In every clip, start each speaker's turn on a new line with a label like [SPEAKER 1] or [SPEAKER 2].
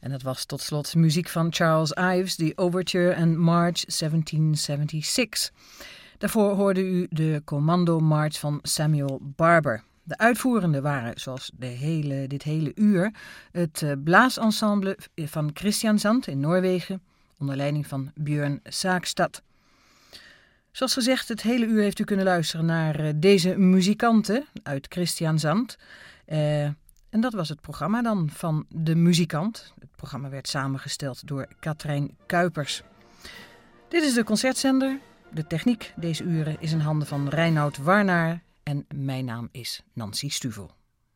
[SPEAKER 1] En dat was tot slot muziek van Charles Ives, The Overture en March 1776. Daarvoor hoorde u de Commando March van Samuel Barber. De uitvoerenden waren, zoals dit hele uur, het blaasensemble van Kristiansand in Noorwegen, onder leiding van Björn Saagstad. Zoals gezegd, het hele uur heeft u kunnen luisteren naar deze muzikanten uit Kristiansand. En dat was het programma dan van De Muzikant. Het programma werd samengesteld door Katrijn Kuipers. Dit is de concertzender. De techniek deze uren is in handen van Reinoud Warnaar. En mijn naam is Nancy Stuvel.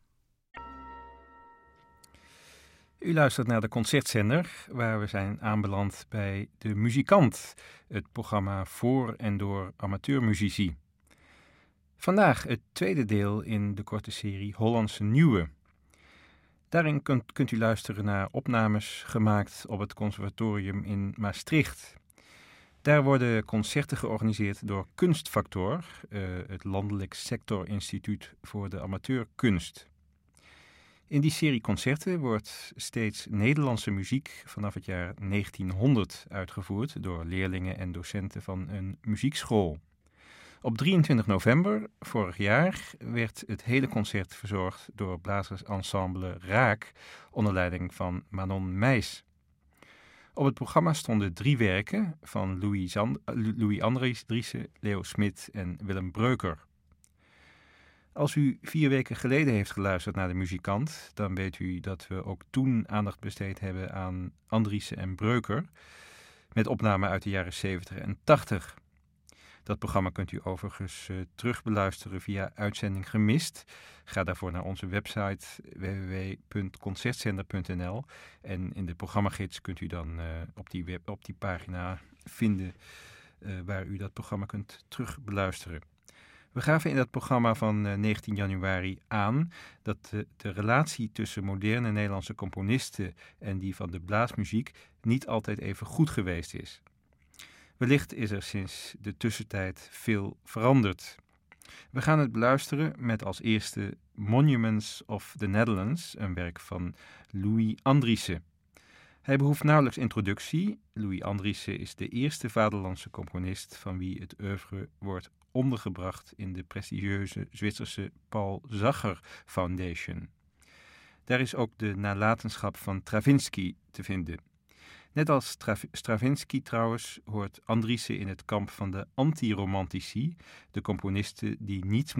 [SPEAKER 2] U luistert naar de concertzender, waar we zijn aanbeland bij De Muzikant, het programma voor en door amateurmuzici. Vandaag het tweede deel in de korte serie Hollandse Nieuwe. Daarin kunt u luisteren naar opnames gemaakt op het conservatorium in Maastricht. Daar worden concerten georganiseerd door Kunstfactor, het landelijk sectorinstituut voor de amateurkunst. In die serie concerten wordt steeds Nederlandse muziek vanaf het jaar 1900 uitgevoerd door leerlingen en docenten van een muziekschool. Op 23 november vorig jaar werd het hele concert verzorgd door blazersensemble Raak onder leiding van Manon Meijs. Op het programma stonden 3 werken van Louis Andriessen, Leo Smit en Willem Breuker. Als u 4 weken geleden heeft geluisterd naar De Muzikant, dan weet u dat we ook toen aandacht besteed hebben aan Andriessen en Breuker, met opnamen uit de jaren 70 en 80. Dat programma kunt u overigens terugbeluisteren via Uitzending Gemist. Ga daarvoor naar onze website www.concertzender.nl en in de programmagids kunt u dan op die pagina vinden waar u dat programma kunt terugbeluisteren. We gaven in dat programma van 19 januari aan dat de relatie tussen moderne Nederlandse componisten en die van de blaasmuziek niet altijd even goed geweest is. Wellicht is er sinds de tussentijd veel veranderd. We gaan het beluisteren met als eerste Monuments of the Netherlands, een werk van Louis Andriessen. Hij behoeft nauwelijks introductie. Louis Andriessen is de eerste vaderlandse componist van wie het oeuvre wordt ondergebracht in de prestigieuze Zwitserse Paul Zacher Foundation. Daar is ook de nalatenschap van Stravinsky te vinden. Net als Stravinsky trouwens hoort Andriessen in het kamp van de anti-romantici, de componisten die niets